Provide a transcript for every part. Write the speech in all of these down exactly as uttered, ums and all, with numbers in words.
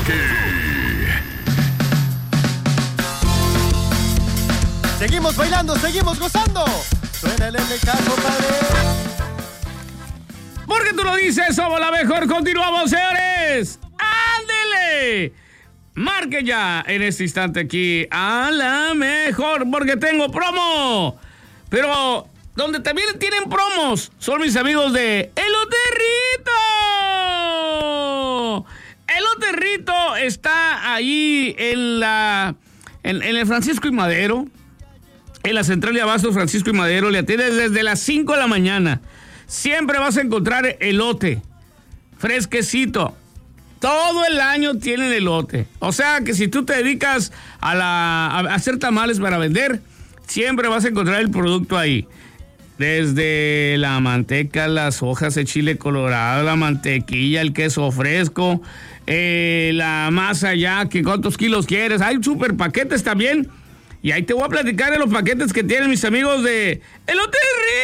Chucky. Seguimos bailando, seguimos gozando. Suena el M K, compadre. Porque tú lo dices, somos la mejor. Continuamos, señores. ¡Ándele! Marque ya en este instante aquí a la mejor, porque tengo promo. Pero donde también tienen promos son mis amigos de Elote Rito. Elote Rito está ahí en la en, en el Francisco y Madero, en la central de abastos Francisco y Madero. Le atiendes desde las cinco de la mañana. Siempre vas a encontrar elote fresquecito. Todo el año tienen elote. O sea que si tú te dedicas a, la, a hacer tamales para vender, siempre vas a encontrar el producto ahí. Desde la manteca, las hojas de chile colorado, la mantequilla, el queso fresco, eh, la masa ya, que cuántos kilos quieres. Hay super paquetes también. Y ahí te voy a platicar de los paquetes que tienen mis amigos de Elote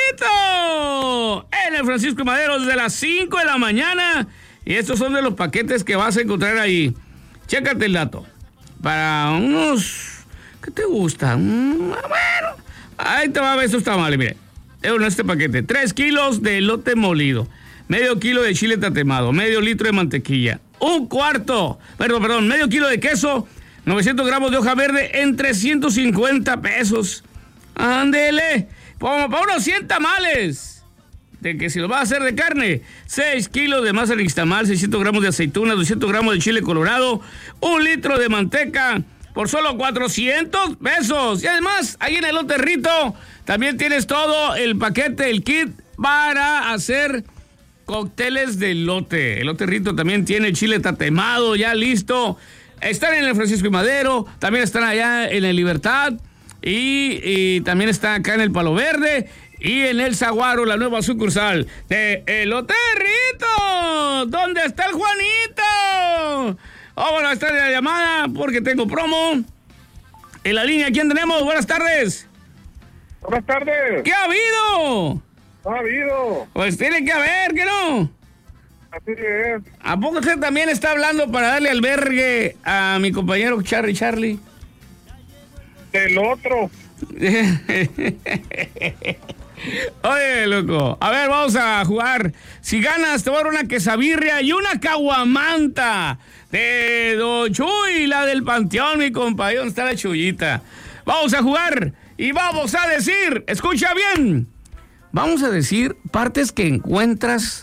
Rito en el Francisco y Madero desde las cinco de la mañana. Y estos son de los paquetes que vas a encontrar ahí. Chécate el dato. Para unos... ¿Qué te gusta? Mm, bueno, ahí te va a ver estos tamales, mire. En este paquete. Tres kilos de elote molido. Medio kilo de chile tatemado. Medio litro de mantequilla. Un cuarto. Perdón, perdón. Medio kilo de queso. novecientos gramos de hoja verde en trescientos cincuenta pesos. Ándele. Como para unos cien tamales. De que si lo vas a hacer de carne, seis kilos de masa nixtamal, seiscientos gramos de aceituna, doscientos gramos de chile colorado, un litro de manteca por solo cuatrocientos pesos. Y además, ahí en Elote Rito también tienes todo el paquete, el kit para hacer cócteles de elote. Elote Rito también tiene chile tatemado ya listo. Están en el Francisco y Madero, también están allá en el Libertad y, y también están acá en el Palo Verde. Y en el Zaguaro, la nueva sucursal de Elote Rito. ¿Dónde está el Juanito? Vámonos a estar en la llamada porque tengo promo. En la línea, ¿quién tenemos? Buenas tardes. Buenas tardes. ¿Qué ha habido? No ha habido. Pues tiene que haber, ¿qué no? Así es. ¿A poco usted también está hablando para darle albergue a mi compañero Charlie Charlie? Del otro. Oye, loco, a ver, vamos a jugar. Si ganas, te voy a dar una quesabirria y una caguamanta de Don Chuy, la del Panteón, mi compa. ¿Dónde está la Chuyita? Vamos a jugar y vamos a decir, escucha bien, vamos a decir partes que encuentras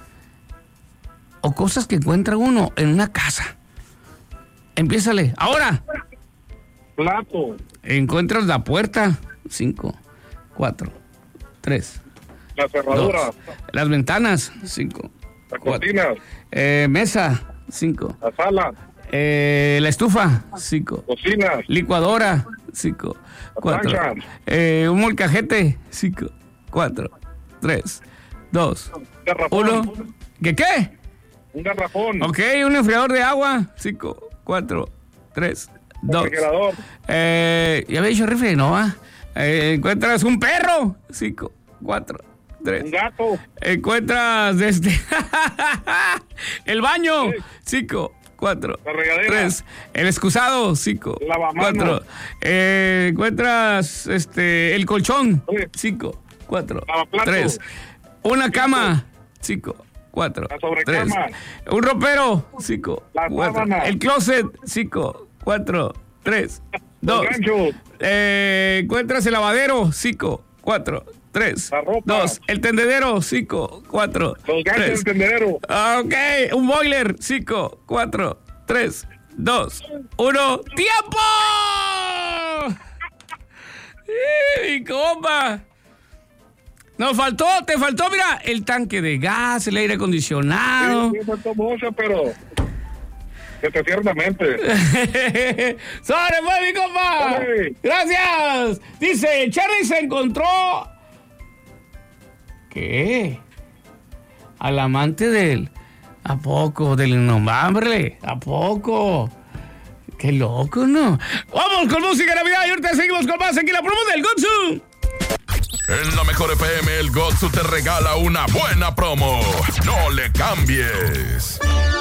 o cosas que encuentra uno en una casa. Empiézale, ahora. Plato. Encuentras la puerta. Cinco, cuatro, tres. La cerradura. Dos. Las ventanas. Cinco. La cuatro. cocina. Eh, mesa. Cinco. La sala. Eh, la estufa. Cinco. Cocina. Licuadora. Cinco. La Cuatro. plancha. Eh, un molcajete. Cinco. Cuatro. Tres. Dos. Garrafón. Uno. ¿Qué qué? Un garrafón. Ok, un enfriador de agua. Cinco. Cuatro. Tres. Dos. Refrigerador. Eh, ya había dicho rifle, ¿no? ¿Va? Eh, encuentras un perro. Cinco, cuatro, tres. Un gato. Encuentras este el baño. Sí. Cinco, cuatro, La regadera. tres. El excusado. Cinco, Lavamanos. cuatro. Eh, encuentras este el colchón. Sí. Cinco, cuatro, Lavaplatos. tres. Una cama. Cinco, cuatro, La sobrecama. tres. Un ropero. Cinco, La cuatro. sábana. El closet. Cinco, cuatro, tres, dos. ganchos. Eh, encuentras el lavadero. Cinco, cuatro, tres, La ropa. dos. El tendedero. Cinco, cuatro, Los ganchos tres. del tendedero. Ah, ok, un boiler. Cinco, cuatro, tres, dos, uno. ¡Tiempo! ¡Eh, mi compa! Nos faltó, te faltó, mira, el tanque de gas, el aire acondicionado. Sí, sí, faltó mucho, pero que te cierre la mente. ¡Sobre, pues, mi compa! Sí. ¡Gracias! Dice, Charlie se encontró... ¿Qué? Al amante del... ¿A poco? Del innombrable. ¿A poco? ¡Qué loco, no! ¡Vamos con música de Navidad! Y ahorita seguimos con más aquí la promo del Gotsu. En la Mejor F M, el Gotsu te regala una buena promo. No le cambies.